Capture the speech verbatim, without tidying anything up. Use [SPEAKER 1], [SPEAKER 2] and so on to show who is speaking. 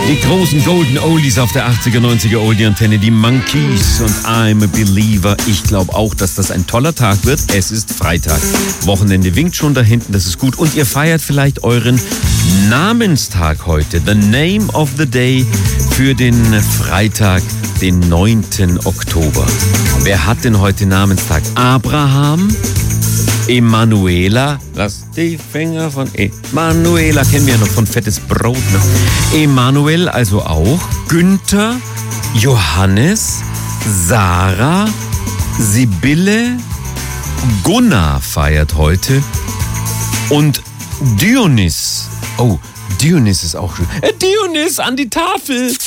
[SPEAKER 1] Die großen Golden Oldies auf der achtziger, neunziger Oldie-Antenne, die Monkeys und I'm a Believer. Ich glaube auch, dass das ein toller Tag wird. Es ist Freitag. Wochenende winkt schon da hinten, das ist gut. Und ihr feiert vielleicht euren Namenstag heute. The Name of the Day für den Freitag, den neunten Oktober. Wer hat denn heute Namenstag? Abraham? Emanuela, lass die Finger von Emanuela, kennen wir ja noch von Fettes Brot. Ne? Emanuel also auch. Günther, Johannes, Sarah, Sibylle, Gunnar feiert heute und Dionys. Oh, Dionys ist auch schön. Äh, Dionys an die Tafel.